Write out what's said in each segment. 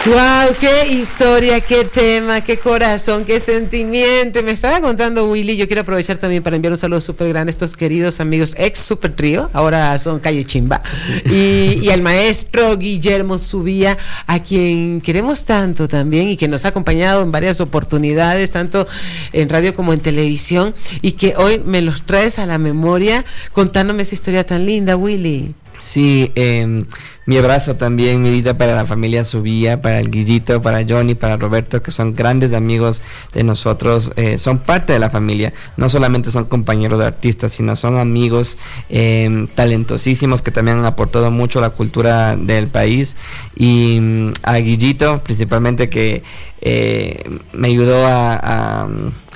Wow, qué historia, qué tema, qué corazón, qué sentimiento. Me estaba contando Willy. Yo quiero aprovechar también para enviar un saludo súper grande a estos queridos amigos ex Super Trío, ahora son Calle Chimba, y al maestro Guillermo Subía, a quien queremos tanto también y que nos ha acompañado en varias oportunidades, tanto en radio como en televisión, y que hoy me los traes a la memoria contándome esa historia tan linda, Willy. Sí, mi abrazo también, mi vida para la familia Subía, para el Guillito, para Johnny, para Roberto, que son grandes amigos de nosotros, son parte de la familia, no solamente son compañeros de artistas, sino son amigos talentosísimos que también han aportado mucho a la cultura del país, y a Guillito principalmente, que me ayudó a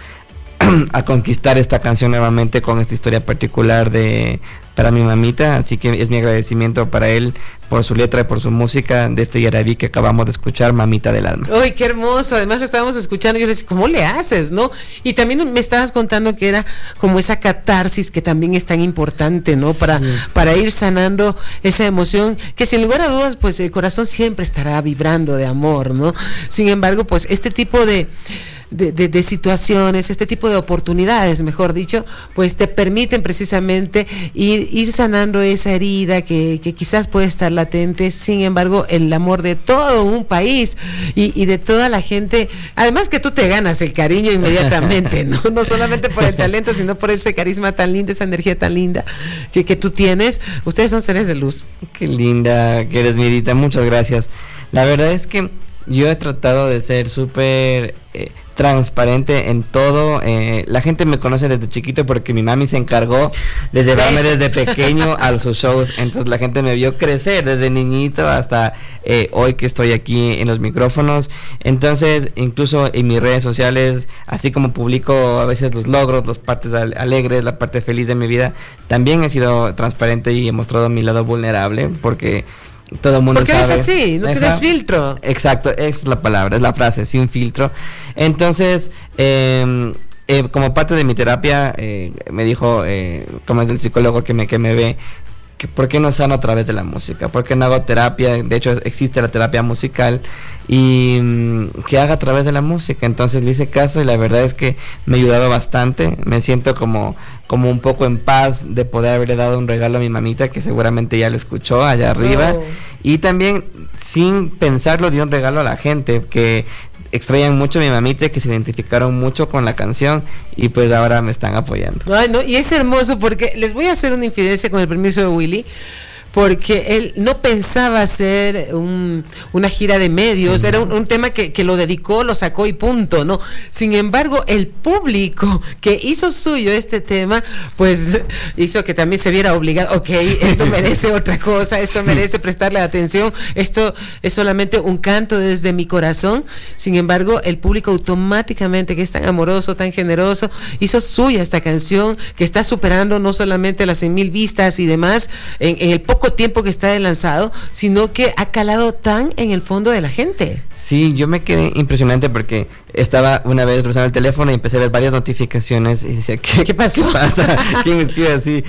conquistar esta canción nuevamente con esta historia particular para mi mamita, así que es mi agradecimiento para él por su letra y por su música de este Yarabí que acabamos de escuchar, Mamita del Alma. ¡Ay, qué hermoso! Además lo estábamos escuchando y yo le decía, ¿cómo le haces, no? Y también me estabas contando que era como esa catarsis que también es tan importante, ¿no? Sí. Para ir sanando esa emoción que sin lugar a dudas, pues el corazón siempre estará vibrando de amor, ¿no? Sin embargo, pues este tipo de situaciones, este tipo de oportunidades, mejor dicho, pues te permiten precisamente ir sanando esa herida que quizás puede estar latente. Sin embargo, el amor de todo un país y de toda la gente, además que tú te ganas el cariño inmediatamente, no solamente por el talento, sino por ese carisma tan lindo, esa energía tan linda que tú tienes. Ustedes son seres de luz. Qué linda que eres, Mirita, muchas gracias. La verdad es que yo he tratado de ser súper transparente en todo. La gente me conoce desde chiquito porque mi mami se encargó de llevarme desde pequeño a sus shows, entonces la gente me vio crecer desde niñito hasta hoy que estoy aquí en los micrófonos. Entonces incluso en mis redes sociales, así como publico a veces los logros, las partes alegres, la parte feliz de mi vida, también he sido transparente y he mostrado mi lado vulnerable, porque todo el mundo porque sabe. Porque eres así, no tienes filtro. Exacto, esa es la palabra, es la frase, sin filtro. Entonces, como parte de mi terapia, me dijo, como es el psicólogo que me ve, que ¿por qué no sano a través de la música? ¿Por qué no hago terapia? De hecho, existe la terapia musical, y que haga a través de la música. Entonces le hice caso y la verdad es que me ha ayudado bastante. Me siento como un poco en paz de poder haberle dado un regalo a mi mamita, que seguramente ya lo escuchó allá arriba. Y también, sin pensarlo, di un regalo a la gente que extrañan mucho a mi mamita, que se identificaron mucho con la canción y pues ahora me están apoyando. Ay, no, y es hermoso porque les voy a hacer una infidencia con el permiso de Willy, porque él no pensaba hacer una gira de medios, sí, era un tema que lo dedicó, lo sacó y punto, ¿no? Sin embargo, el público que hizo suyo este tema, pues hizo que también se viera obligado, ok, esto merece otra cosa, esto merece prestarle atención, esto es solamente un canto desde mi corazón. Sin embargo, el público automáticamente, que es tan amoroso, tan generoso, hizo suya esta canción, que está superando no solamente las 100,000 vistas y demás, en el poco tiempo que está de lanzado, sino que ha calado tan en el fondo de la gente. Sí, yo me quedé impresionante porque estaba una vez revisando el teléfono y empecé a ver varias notificaciones y decía, ¿qué pasó? ¿Qué pasa? ¿Quién escribe así?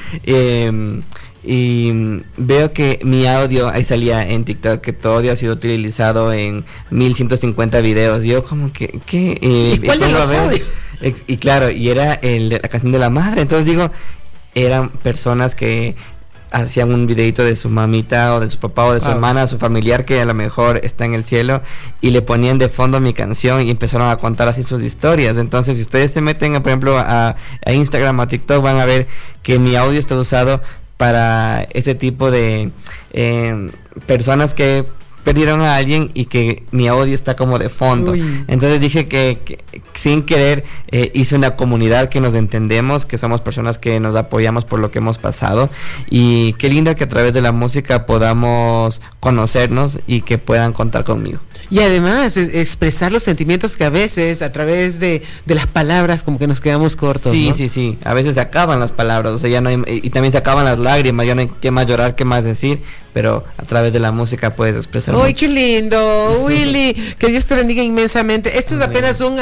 Y veo que mi audio, ahí salía en TikTok, que todo audio ha sido utilizado en 1,150 videos. Yo como que, ¿qué? ¿Y cuál de los audios? Y claro, y era la canción de la madre. Entonces digo, eran personas que hacían un videito de su mamita o de su papá o de su hermana, su familiar que a lo mejor está en el cielo, y le ponían de fondo mi canción y empezaron a contar así sus historias. Entonces, si ustedes se meten, por ejemplo, a Instagram o a TikTok, van a ver que mi audio está usado para este tipo de personas que perdieron a alguien y que mi audio está como de fondo. Uy. Entonces dije que sin querer hice una comunidad que nos entendemos, que somos personas que nos apoyamos por lo que hemos pasado, y qué lindo que a través de la música podamos conocernos y que puedan contar conmigo. Y además expresar los sentimientos que a veces a través de las palabras como que nos quedamos cortos, sí, ¿no? Sí, a veces se acaban las palabras, o sea, ya no hay, y también se acaban las lágrimas, ya no hay qué más llorar, qué más decir, pero a través de la música puedes expresar. ¡Ay, qué lindo! Sí. Willy, que Dios te bendiga inmensamente. Esto es apenas un abrebocas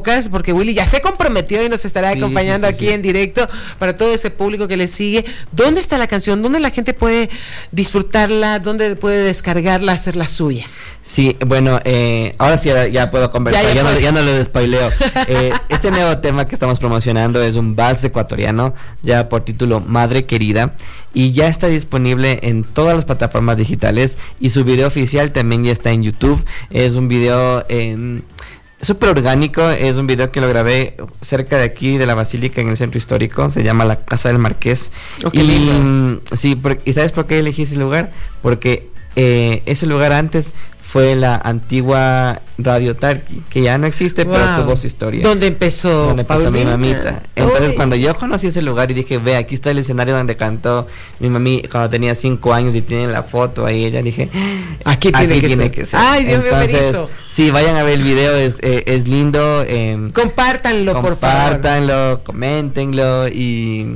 pocas, porque Willy ya se comprometió y nos estará acompañando aquí en directo para todo ese público que le sigue. ¿Dónde está la canción? ¿Dónde la gente puede disfrutarla? ¿Dónde puede descargarla, hacerla suya? Sí, bueno, ahora sí ya puedo conversar, ya no lo despoileo. Este nuevo tema que estamos promocionando es un vals ecuatoriano, ya por título Madre Querida, y ya está disponible en todas las plataformas digitales, y su video oficial también ya está en YouTube. Es un video súper orgánico, es un video que lo grabé cerca de aquí, de la Basílica, en el centro histórico, se llama la Casa del Marqués. Qué lindo. Sí, ¿y sabes por qué elegí ese lugar? Porque ese lugar antes fue la antigua Radio Tarqui, que ya no existe, pero tuvo su historia. ¿Dónde empezó mi mamita? Entonces, cuando yo conocí ese lugar y dije, ve, aquí está el escenario donde cantó mi mami cuando tenía 5 años, y tiene la foto ahí, ella dije, aquí tiene que ser. Ay, Dios mío, eso. Sí, vayan a ver el video, es lindo. Compártanlo, por favor. Compártanlo, coméntenlo, y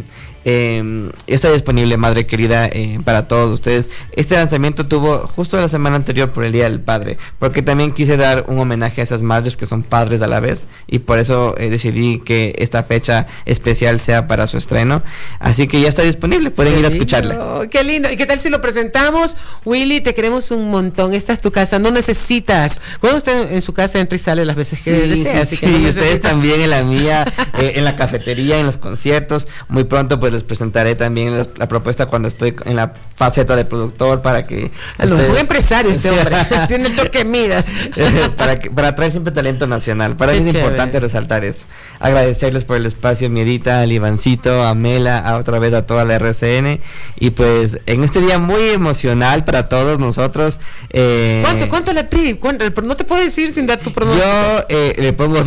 está disponible, Madre Querida, para todos ustedes. Este lanzamiento tuvo justo la semana anterior por el Día del Padre, porque también quise dar un homenaje a esas madres que son padres a la vez, y por eso decidí que esta fecha especial sea para su estreno. Así que ya está disponible, pueden ir a escucharla. Qué lindo. ¿Y qué tal si lo presentamos? Willy, te queremos un montón. Esta es tu casa, no necesitas. Bueno, usted en su casa entra y sale las veces que desea, así que no ustedes también en la mía, en la cafetería, en los conciertos. Muy pronto pues les presentaré también la propuesta cuando estoy en la faceta de productor, para que ustedes... Un empresario este hombre, tiene el toque Midas. para traer siempre talento nacional. Para mí es importante resaltar eso. Agradecerles por el espacio, Miedita, al Ivancito, a Mela, otra vez a toda la RCN, y pues en este día muy emocional para todos nosotros. ¿Cuánto la tri? No te puedo decir sin dar tu pronóstico. Yo le pongo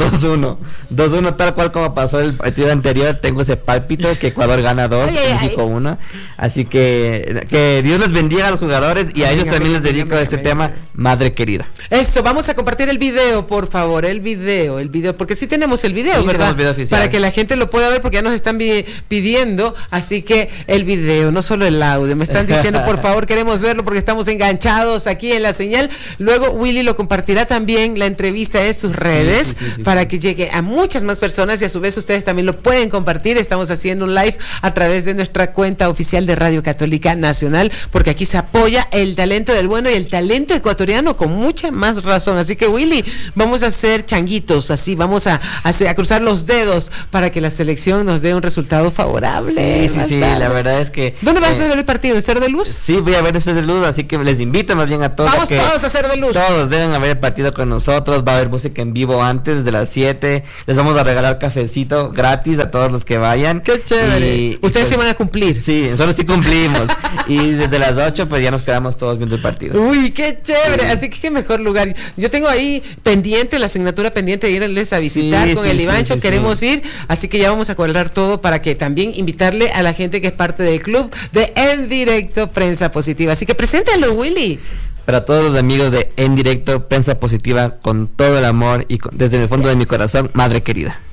2-1, tal cual como pasó el partido anterior. Tengo ese pálpito que Ecuador gana 2, México 1. Así que Dios les bendiga a los jugadores, y a ellos también les dedico este tema, Madre Querida. Eso, vamos a compartir el video, por favor, el video, porque sí tenemos el video, ¿verdad? Video oficial, para que la gente lo pueda ver, porque ya nos están pidiendo, así que el video, no solo el audio, me están diciendo, por favor, queremos verlo porque estamos enganchados aquí en la señal. Luego Willy lo compartirá también, la entrevista en sus redes, para que llegue a muchas más personas, y a su vez ustedes también lo pueden compartir. Estamos haciendo un live a través de nuestra cuenta oficial de Radio Católica Nacional, porque aquí se apoya el talento del bueno y el talento ecuatoriano con mucha más razón. Así que Willy, vamos a hacer changuitos, así vamos a cruzar los dedos para que la selección nos dé un resultado favorable. Sí, la verdad es que... ¿Dónde vas a ver el partido? ¿En Ser de Luz? Sí, voy a ver el Ser de Luz, así que les invito más bien a todos. Vamos todos a Ser de Luz. Todos deben haber el partido con nosotros, va a haber música en vivo antes de las 7, les vamos a regalar cafecito gratis a todos los que vayan. ¡Qué chévere! Ustedes sí van a cumplir. Sí, nosotros sí cumplimos. Y desde las 8 pues ya nos quedamos todos viendo el partido. Uy, qué chévere. Así que qué mejor lugar. Yo tengo ahí pendiente, la asignatura pendiente de irles a visitar con el Ivancho. Queremos ir, así que ya vamos a cuadrar todo para que también invitarle a la gente que es parte del club de En Directo Prensa Positiva. Así que preséntalo, Willy. Para todos los amigos de En Directo Prensa Positiva, con todo el amor y desde el fondo de mi corazón, Madre Querida.